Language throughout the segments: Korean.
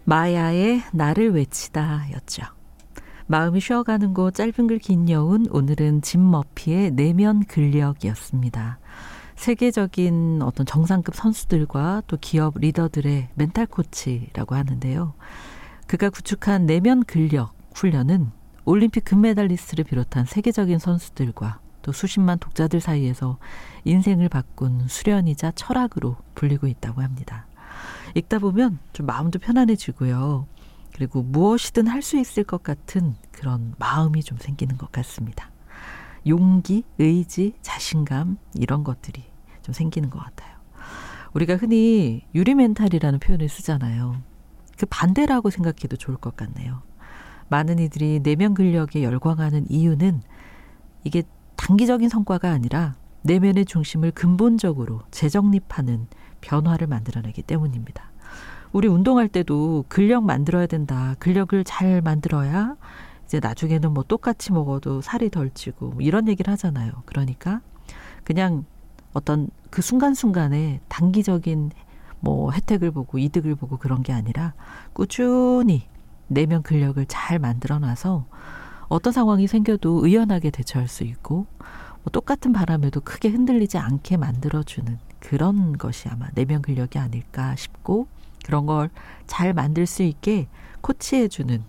마야의 나를 외치다 였죠. 마음이 쉬어가는 곳 짧은 글 긴 여운, 오늘은 짐 머피의 내면 근력이었습니다. 세계적인 어떤 정상급 선수들과 또 기업 리더들의 멘탈 코치라고 하는데요. 그가 구축한 내면 근력 훈련은 올림픽 금메달리스트를 비롯한 세계적인 선수들과 또 수십만 독자들 사이에서 인생을 바꾼 수련이자 철학으로 불리고 있다고 합니다. 읽다 보면 좀 마음도 편안해지고요. 그리고 무엇이든 할 수 있을 것 같은 그런 마음이 좀 생기는 것 같습니다. 용기, 의지, 자신감 이런 것들이 좀 생기는 것 같아요. 우리가 흔히 유리멘탈이라는 표현을 쓰잖아요. 그 반대라고 생각해도 좋을 것 같네요. 많은 이들이 내면 근력에 열광하는 이유는 이게 단기적인 성과가 아니라 내면의 중심을 근본적으로 재정립하는 변화를 만들어내기 때문입니다. 우리 운동할 때도 근력 만들어야 된다. 근력을 잘 만들어야 이제 나중에는 뭐 똑같이 먹어도 살이 덜 찌고 이런 얘기를 하잖아요. 그러니까 그냥 어떤 그 순간순간에 단기적인 뭐 혜택을 보고 이득을 보고 그런 게 아니라 꾸준히 내면 근력을 잘 만들어놔서 어떤 상황이 생겨도 의연하게 대처할 수 있고 뭐 똑같은 바람에도 크게 흔들리지 않게 만들어주는 그런 것이 아마 내면 근력이 아닐까 싶고, 그런 걸 잘 만들 수 있게 코치해주는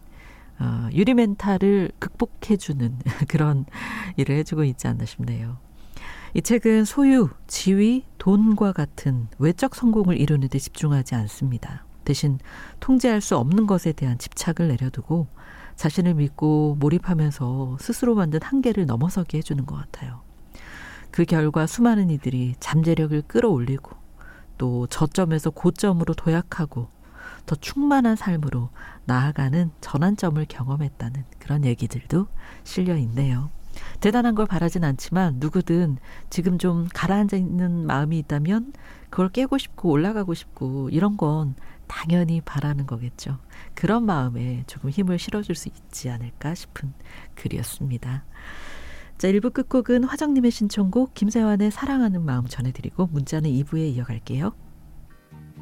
유리 멘탈을 극복해주는 그런 일을 해주고 있지 않나 싶네요. 이 책은 소유, 지위, 돈과 같은 외적 성공을 이루는 데 집중하지 않습니다. 대신 통제할 수 없는 것에 대한 집착을 내려두고 자신을 믿고 몰입하면서 스스로 만든 한계를 넘어서게 해주는 것 같아요. 그 결과 수많은 이들이 잠재력을 끌어올리고 또 저점에서 고점으로 도약하고 더 충만한 삶으로 나아가는 전환점을 경험했다는 그런 얘기들도 실려 있네요. 대단한 걸 바라진 않지만 누구든 지금 좀 가라앉아 있는 마음이 있다면 그걸 깨고 싶고 올라가고 싶고 이런 건 당연히 바라는 거겠죠. 그런 마음에 조금 힘을 실어줄 수 있지 않을까 싶은 글이었습니다. 자, 1부 끝곡은 화정님의 신청곡 김세환의 사랑하는 마음 전해드리고 문자는 2부에 이어갈게요.